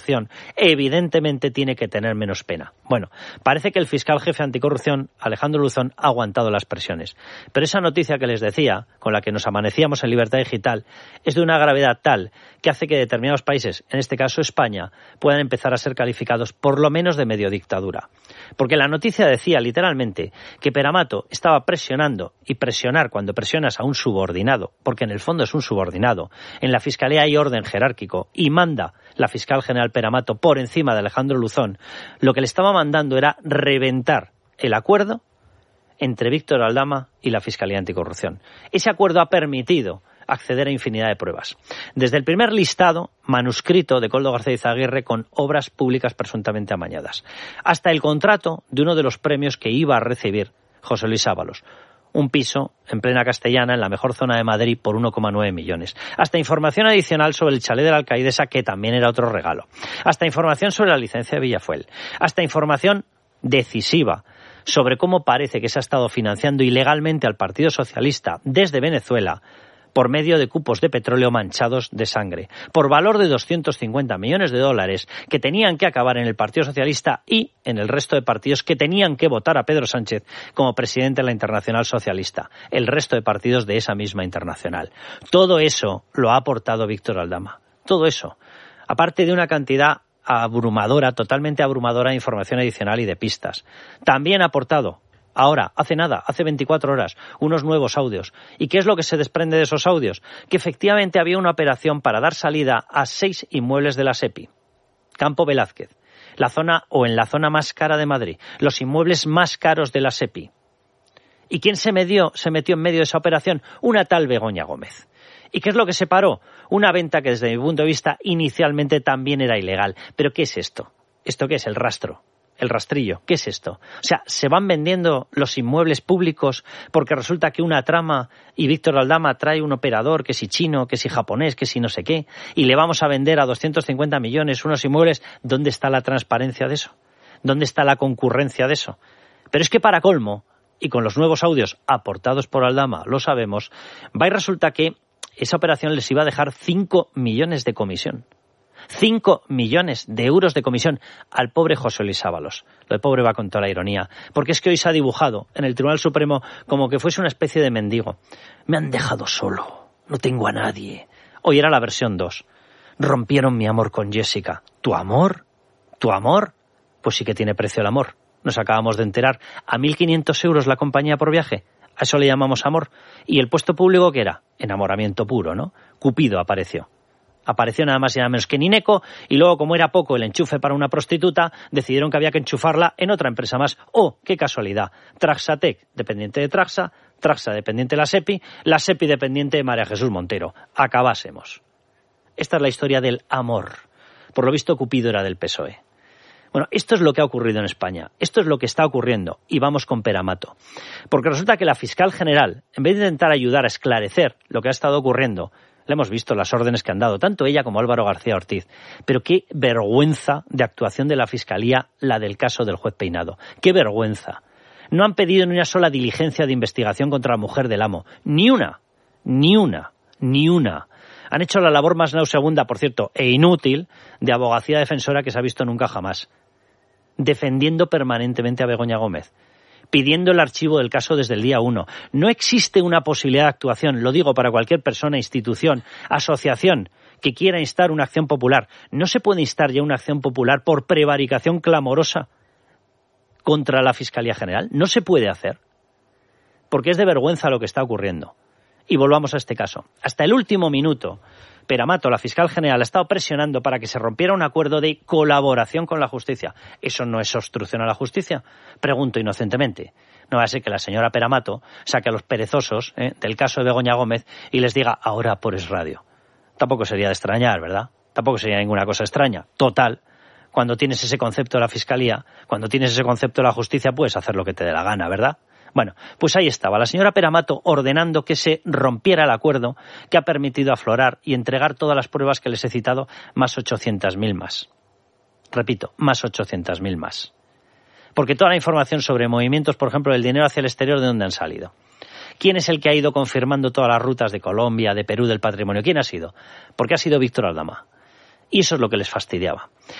anticorrupción, evidentemente tiene que tener menos pena. Bueno, parece que el fiscal jefe anticorrupción, Alejandro Luzón, ha aguantado las presiones. Pero esa noticia que les decía, con la que nos amanecíamos en Libertad Digital, es de una gravedad tal que hace que determinados países, en este caso España, puedan empezar a ser calificados por lo menos de medio dictadura. Porque la noticia decía literalmente que Peramato estaba presionando, y presionar cuando presionas a un subordinado, porque en el fondo es un subordinado. En la Fiscalía hay orden jerárquico y manda la fiscal general Peramato por encima de Alejandro Luzón. Lo que le estaba mandando era reventar el acuerdo entre Víctor Aldama y la Fiscalía Anticorrupción. Ese acuerdo ha permitido acceder a infinidad de pruebas. Desde el primer listado manuscrito de Koldo García Izaguirre con obras públicas presuntamente amañadas, hasta el contrato de uno de los premios que iba a recibir José Luis Ábalos. Un piso en plena Castellana, en la mejor zona de Madrid, por 1,9 millones. Hasta información adicional sobre el chalet de la alcaidesa, que también era otro regalo. Hasta información sobre la licencia de Villafuel. Hasta información decisiva sobre cómo parece que se ha estado financiando ilegalmente al Partido Socialista desde Venezuela por medio de cupos de petróleo manchados de sangre, por valor de 250 millones de dólares que tenían que acabar en el Partido Socialista y en el resto de partidos que tenían que votar a Pedro Sánchez como presidente de la Internacional Socialista, el resto de partidos de esa misma internacional. Todo eso lo ha aportado Víctor Aldama. Todo eso, aparte de una cantidad abrumadora, totalmente abrumadora de información adicional y de pistas. También ha aportado ahora, hace nada, hace 24 horas, unos nuevos audios. ¿Y qué es lo que se desprende de esos audios? Que efectivamente había una operación para dar salida a 6 inmuebles de la SEPI. Campo Velázquez, en la zona más cara de Madrid, los inmuebles más caros de la SEPI. ¿Y quién se metió en medio de esa operación? Una tal Begoña Gómez. ¿Y qué es lo que se paró? Una venta que desde mi punto de vista inicialmente también era ilegal. ¿Pero qué es esto? ¿Esto qué es? El rastro. El rastrillo, ¿qué es esto? O sea, se van vendiendo los inmuebles públicos porque resulta que una trama y Víctor Aldama trae un operador que si chino, que si japonés, que si no sé qué, y le vamos a vender a 250 millones unos inmuebles. ¿Dónde está la transparencia de eso? ¿Dónde está la concurrencia de eso? Pero es que para colmo, y con los nuevos audios aportados por Aldama, lo sabemos, va y resulta que esa operación les iba a dejar 5 millones de comisión. 5 millones de euros de comisión al pobre José Luis Ábalos. Lo de pobre va con toda la ironía, porque es que hoy se ha dibujado en el Tribunal Supremo como que fuese una especie de mendigo. Me han dejado solo, no tengo a nadie. Hoy era la versión 2. Rompieron mi amor con Jessica. ¿Tu amor? ¿Tu amor? Pues sí que tiene precio el amor. Nos acabamos de enterar. A 1.500 euros la compañía por viaje. A eso le llamamos amor. ¿Y el puesto público qué era? Enamoramiento puro, ¿no? Cupido apareció. Apareció nada más y nada menos que Nineco, y luego, como era poco el enchufe para una prostituta, decidieron que había que enchufarla en otra empresa más. ¡Oh, qué casualidad! Traxatec, dependiente de Traxa, Traxa dependiente de la SEPI dependiente de María Jesús Montero. Acabásemos. Esta es la historia del amor. Por lo visto, Cupido era del PSOE. Bueno, esto es lo que ha ocurrido en España. Esto es lo que está ocurriendo. Y vamos con Peramato. Porque resulta que la fiscal general, en vez de intentar ayudar a esclarecer lo que ha estado ocurriendo, le hemos visto las órdenes que han dado, tanto ella como Álvaro García Ortiz. Pero qué vergüenza de actuación de la Fiscalía, la del caso del juez Peinado. ¡Qué vergüenza! No han pedido ni una sola diligencia de investigación contra la mujer del amo. Ni una. Han hecho la labor más nauseabunda, por cierto, e inútil, de abogacía defensora que se ha visto nunca jamás. Defendiendo permanentemente a Begoña Gómez. Pidiendo el archivo del caso desde el día 1. No existe una posibilidad de actuación, lo digo para cualquier persona, institución, asociación que quiera instar una acción popular. No se puede instar ya una acción popular por prevaricación clamorosa contra la Fiscalía General. No se puede hacer, porque es de vergüenza lo que está ocurriendo. Y volvamos a este caso. Hasta el último minuto, Peramato, la fiscal general, ha estado presionando para que se rompiera un acuerdo de colaboración con la justicia. ¿Eso no es obstrucción a la justicia? Pregunto inocentemente. No va a ser que la señora Peramato saque a los perezosos del caso de Begoña Gómez y les diga ahora por Es Radio. Tampoco sería de extrañar, ¿verdad? Tampoco sería ninguna cosa extraña. Total, cuando tienes ese concepto de la fiscalía, cuando tienes ese concepto de la justicia, puedes hacer lo que te dé la gana, ¿verdad? Bueno, pues ahí estaba la señora Peramato ordenando que se rompiera el acuerdo que ha permitido aflorar y entregar todas las pruebas que les he citado, más 800.000 más. Repito, más 800.000 más. Porque toda la información sobre movimientos, por ejemplo, del dinero hacia el exterior, ¿de dónde han salido? ¿Quién es el que ha ido confirmando todas las rutas de Colombia, de Perú, del patrimonio? ¿Quién ha sido? Porque ha sido Víctor Aldama. Y eso es lo que les fastidiaba.